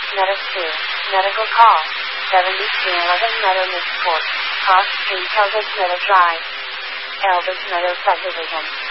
Meadow 2. Medical call. 7311 Meadow Missed Port. Cross Street Elvis Meadow Drive. Elvis Meadow Subdivision.